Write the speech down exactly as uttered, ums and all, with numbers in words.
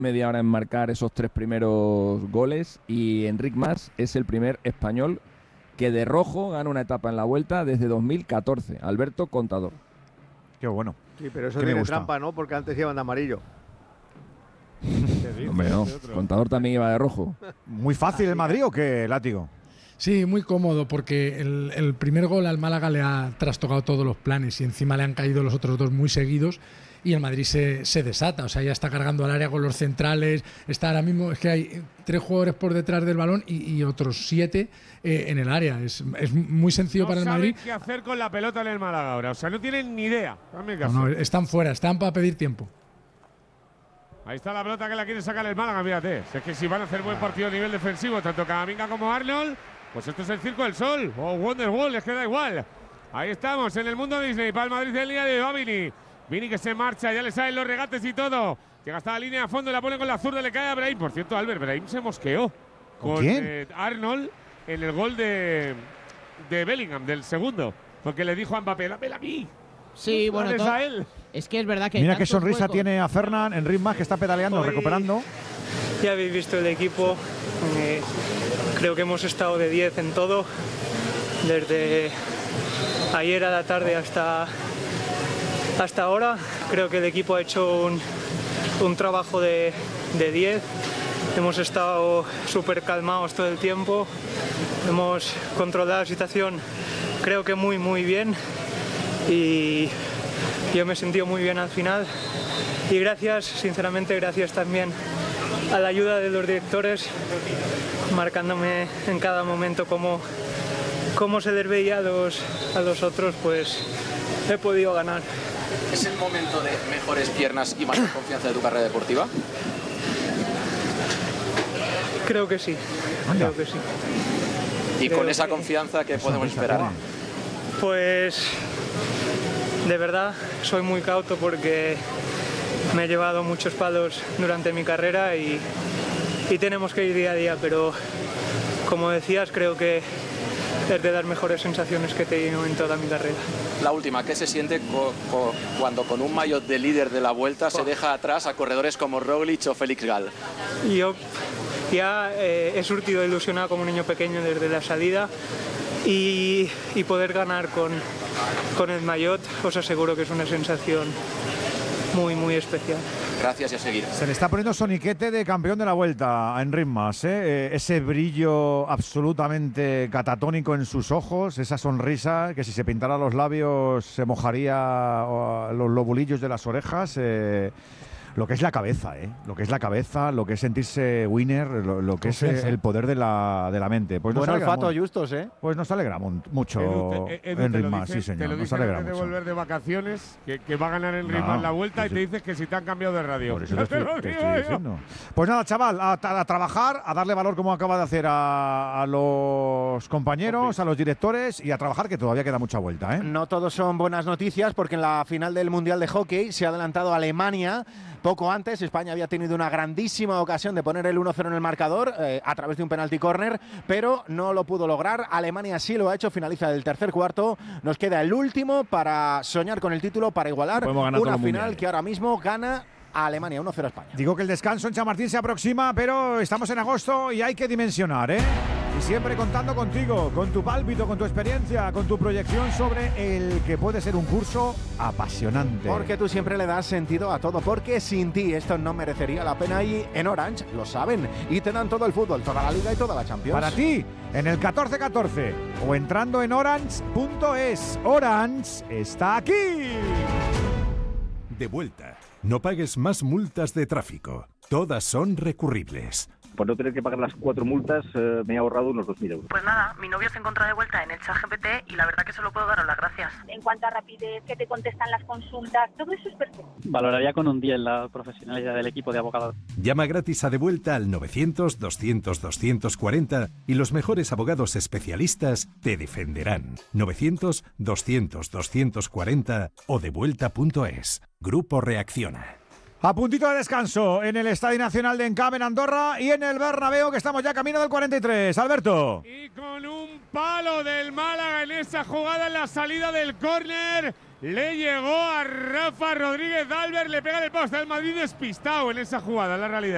media hora en marcar esos tres primeros goles, y Enric Mas es el primer español que de rojo gana una etapa en la Vuelta desde dos mil catorce. Alberto Contador. Qué bueno. Sí, pero eso tiene trampa, ¿no? Porque antes iban de amarillo. Hombre, no. Contador también iba de rojo. ¿Muy fácil el Madrid o qué, Látigo? Sí, muy cómodo, porque el, el primer gol al Málaga le ha trastocado todos los planes y encima le han caído los otros dos muy seguidos y el Madrid se, se desata. O sea, ya está cargando al área con los centrales. Está ahora mismo, es que hay tres jugadores por detrás del balón y, y otros siete eh, en el área. Es, es muy sencillo no para el Madrid. No saben qué hacer con la pelota en el Málaga ahora. O sea, no tienen ni idea. No, no, están fuera, están para pedir tiempo. Ahí está la pelota que la quiere sacar el Málaga, fíjate. Si es que si van a hacer buen partido a nivel defensivo, tanto Camavinga como Arnold, pues esto es el circo del sol. O Wonderwall, les queda igual. Ahí estamos, en el mundo Disney, para el Madrid del día de hoy. Vini. Vini que se marcha, ya le salen los regates y todo. Llega hasta la línea a fondo y la pone con la zurda, le cae a Brahim. Por cierto, Albert, Brahim se mosqueó con, con ¿quién? Eh, Arnold en el gol de, de Bellingham, del segundo. Porque le dijo a Mbappé, dámela a mí. Sí, bueno, todo, a él. Es que es verdad que mira qué sonrisa juegos. tiene a Fernán en Ritmas, que está pedaleando, hoy, recuperando. Ya habéis visto el equipo. Eh, creo que hemos estado de diez en todo. Desde ayer a la tarde hasta, hasta ahora. Creo que el equipo ha hecho un, un trabajo de, de diez. Hemos estado súper calmados todo el tiempo. Hemos controlado la situación, creo que muy, muy bien. Y yo me he sentido muy bien al final y gracias, sinceramente gracias también a la ayuda de los directores, marcándome en cada momento cómo, cómo se les veía a los, a los otros, pues he podido ganar. ¿Es el momento de mejores piernas y mayor confianza de tu carrera deportiva? Creo que sí, creo que sí. ¿Y creo con esa que... confianza qué podemos esperar? Pues de verdad soy muy cauto porque me he llevado muchos palos durante mi carrera y, y tenemos que ir día a día, pero como decías, creo que es de las mejores sensaciones que he tenido en toda mi carrera. La última, ¿qué se siente co co cuando con un maillot de líder de la Vuelta oh. se deja atrás a corredores como Roglic o Félix Gal? Yo ya eh, he surtido ilusionado como un niño pequeño desde la salida. Y, y poder ganar con, con el maillot, os aseguro que es una sensación muy, muy especial. Gracias y a seguir. Se le está poniendo soniquete de campeón de la Vuelta a Enric Mas, ¿eh? Ese brillo absolutamente catatónico en sus ojos, esa sonrisa que si se pintara los labios se mojaría los lobulillos de las orejas. Eh, Lo que es la cabeza, ¿eh? Lo que es la cabeza, lo que es sentirse winner, lo, lo que es eh, el poder de la, de la mente. Pues buen olfato, Justos, ¿eh? Pues nos alegramos mucho, Edu, te, Edu, Enric te Mas, dice, sí señor, te lo nos alegra alegra mucho. De mucho. volver de vacaciones, que, que va a ganar Enric no, Mas la Vuelta, sí, y te dices que si te han cambiado de radio. Por eso te estoy, te estoy diciendo. Pues nada, chaval, a, a trabajar, a darle valor como acaba de hacer a, a los compañeros, a los directores y a trabajar, que todavía queda mucha vuelta, ¿eh? No todos son buenas noticias, porque en la final del Mundial de Hockey se ha adelantado Alemania. Poco antes, España había tenido una grandísima ocasión de poner el uno cero en el marcador eh, a través de un penalti córner, pero no lo pudo lograr. Alemania sí lo ha hecho, finaliza el tercer cuarto. Nos queda el último para soñar con el título, para igualar una final que ahora mismo gana a Alemania, uno cero a España. Digo que el descanso en Chamartín se aproxima, pero estamos en agosto y hay que dimensionar, ¿eh? Y siempre contando contigo, con tu pálpito, con tu experiencia, con tu proyección sobre el que puede ser un curso apasionante. Porque tú siempre le das sentido a todo, porque sin ti esto no merecería la pena, y en Orange lo saben y te dan todo el fútbol, toda la Liga y toda la Champions. Para ti, en el catorce catorce o entrando en orange punto es. Orange está aquí. De vuelta. No pagues más multas de tráfico. Todas son recurribles. Por no tener que pagar las cuatro multas, eh, me he ahorrado unos dos mil euros. Pues nada, mi novio se encuentra de vuelta en el ChatGPT y la verdad que solo puedo daros las gracias. En cuanto a rapidez, que te contestan las consultas, todo eso es perfecto. Valoraría con un diez la profesionalidad del equipo de abogados. Llama gratis a De Vuelta al novecientos, doscientos, doscientos cuarenta y los mejores abogados especialistas te defenderán. novecientos, doscientos, doscientos cuarenta o devuelta punto es. Grupo Reacciona. A puntito de descanso en el Estadio Nacional de Encam en Andorra y en el Bernabéu, que estamos ya camino del cuarenta y tres. Alberto. Y con un palo del Málaga en esa jugada, en la salida del córner, le llegó a Rafa Rodríguez. Albert le pega en el poste. El Madrid despistado en esa jugada, en la realidad.